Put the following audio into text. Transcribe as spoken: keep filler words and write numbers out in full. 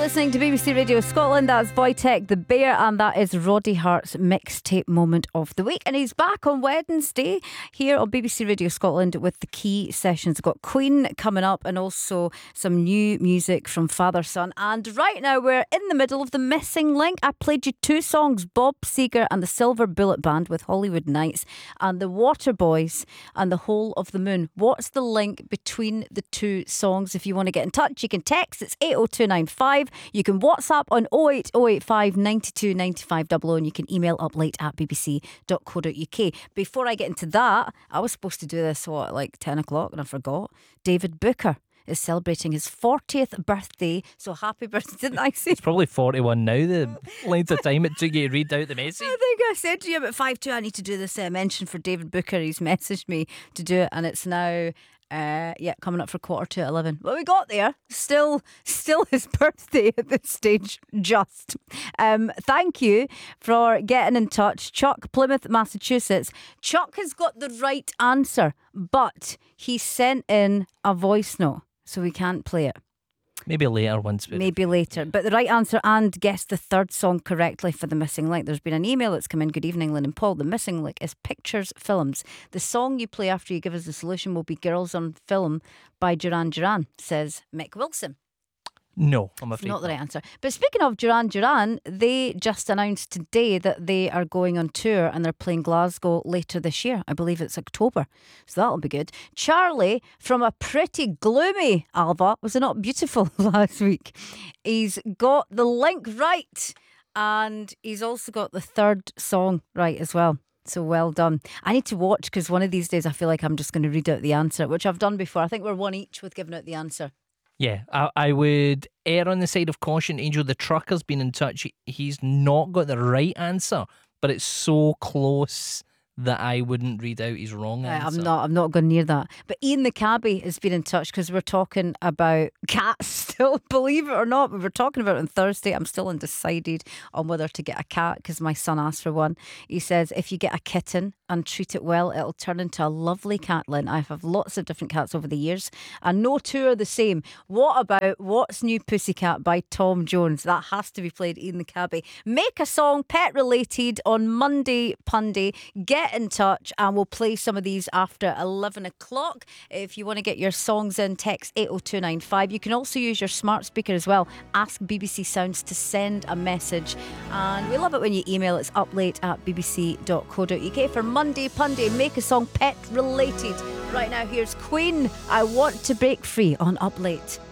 listening to B B C Radio Scotland. That's Wojtek the Bear, and that is Roddy Hart's mixtape moment of the week. And he's back on Wednesday here on B B C Radio Scotland with the key sessions. We've got Queen coming up and also some new music from Father Son. And right now we're in the middle of the missing link. I played you two songs, Bob Seger and the Silver Bullet Band with Hollywood Nights, and the Waterboys and the Whole of the Moon. What's the link between the two songs? If you want to get in touch, you can text. It's eight oh two nine five. You can WhatsApp on oh eight oh eight five nine two nine five double oh, and you can email uplate at b b c dot co dot u k. Before I get into that, I was supposed to do this, what, like ten o'clock, and I forgot. David Booker is celebrating his fortieth birthday, so happy birthday. Didn't I say? It's probably forty-one now, the length of time it took you to read out the message. I think I said to you about five two, I need to do this uh, mention for David Booker. He's messaged me to do it, and it's now Uh, yeah, coming up for quarter to eleven. Well, we got there. Still, still his birthday at this stage. Just. Um, thank you for getting in touch, Chuck, Plymouth, Massachusetts. Chuck has got the right answer, but he sent in a voice note, so we can't play it. Maybe later once. Maybe later. But the right answer and guessed the third song correctly for the missing link. There's been an email that's come in. Good evening, Lynn and Paul. The missing link is Pictures Films. The song you play after you give us the solution will be Girls on Film by Duran Duran, says Mick Wilson. No, I'm afraid not the right answer. But speaking of Duran Duran, they just announced today that they are going on tour and they're playing Glasgow later this year. I believe it's October, so that'll be good. Charlie from a pretty gloomy Alba, was it not beautiful last week? He's got the link right, and he's also got the third song right as well. So well done. I need to watch, because one of these days I feel like I'm just going to read out the answer, which I've done before. I think we're one each with giving out the answer. Yeah, I, I would err on the side of caution. Angel the Trucker's been in touch. He, he's not got the right answer, but it's so close that I wouldn't read out his wrong Right, answer. I'm not I'm not going near that. But Ian the cabbie has been in touch, because we're talking about cats still, believe it or not. We were talking about it on Thursday. I'm still undecided on whether to get a cat, because my son asked for one. He says if you get a kitten and treat it well, it'll turn into a lovely cat, Lynn. I have lots of different cats over the years, and no two are the same. What about What's New Pussycat by Tom Jones? That has to be played, Ian the cabbie. Make a song pet related on Monday Punday. Get in touch and we'll play some of these after eleven o'clock. If you want to get your songs in, text eight oh two nine five. You can also use your smart speaker as well. Ask B B C Sounds to send a message, and we love it when you email. It's uplate at b b c dot co dot u k for Monday Punday. Make a song pet related. Right now here's Queen, I Want to Break Free on Uplate.